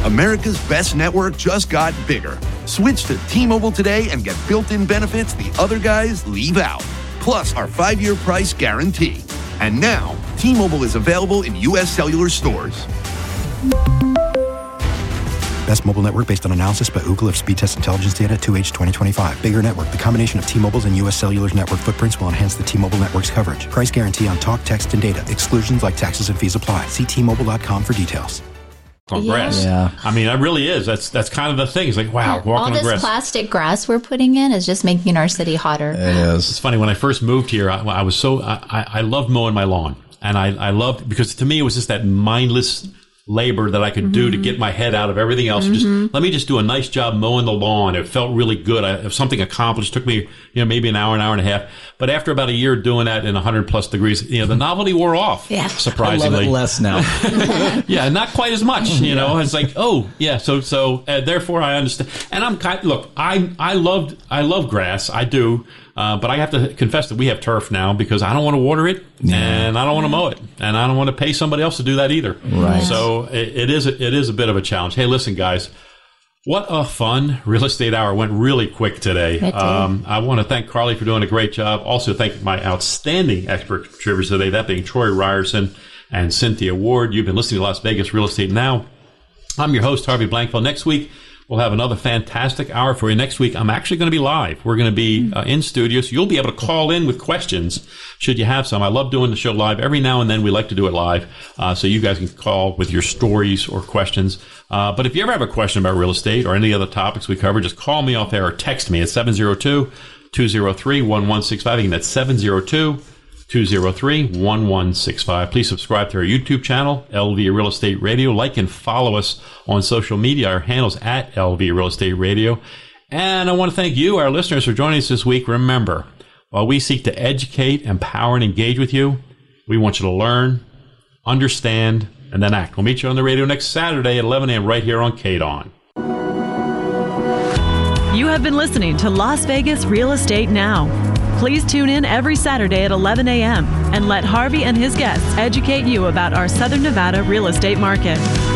America's best network just got bigger. Switch to T-Mobile today and get built-in benefits the other guys leave out. Plus our 5-year price guarantee. And now, T-Mobile is available in U.S. cellular stores. Best mobile network based on analysis by Ookla of speed test intelligence data 2H 2025. Bigger network. The combination of T-Mobile's and U.S. Cellular's network footprints will enhance the T-Mobile network's coverage. Price guarantee on talk, text, and data. Exclusions like taxes and fees apply. See T-Mobile.com for details. On grass. Yeah. I mean, it really is. That's kind of the thing. It's like, wow, walking all on this grass. plastic grass we're putting in is just making our city hotter. It is. It's funny, when I first moved here, I was I loved mowing my lawn. And I loved, because to me, it was just that mindless labor that I could do to get my head out of everything else. Just let me just do a nice job mowing the lawn. It felt really good. If something accomplished, took me, maybe an hour and a half. But after about a year doing that in 100 plus degrees, the novelty wore off. Yeah. Surprisingly. I love it less now. Yeah, not quite as much, It's like, oh, yeah, so therefore I understand. And I love grass. I do. But I have to confess that we have turf now because I don't want to water it and I don't want to mow it and I don't want to pay somebody else to do that either. Right. So it is a bit of a challenge. Hey, listen, guys, what a fun real estate hour. Went really quick today. I want to thank Carly for doing a great job. Also thank my outstanding expert contributors today, that being Troy Ryerson and Cynthia Ward. You've been listening to Las Vegas Real Estate Now. I'm your host, Harvey Blankfeld. Next week, we'll have another fantastic hour for you. Next week, I'm actually going to be live. We're going to be in studio, so you'll be able to call in with questions should you have some. I love doing the show live. Every now and then, we like to do it live, so you guys can call with your stories or questions. But if you ever have a question about real estate or any other topics we cover, just call me off air or text me at 702-203-1165. Again, that's 702-203-1165. Please subscribe to our YouTube channel, LV Real Estate Radio. Like and follow us on social media. Our handle's at LV Real Estate Radio. And I want to thank you, our listeners, for joining us this week. Remember, while we seek to educate, empower, and engage with you, we want you to learn, understand, and then act. We'll meet you on the radio next Saturday at 11 a.m. right here on KDON. You have been listening to Las Vegas Real Estate Now. Please tune in every Saturday at 11 a.m. and let Harvey and his guests educate you about our Southern Nevada real estate market.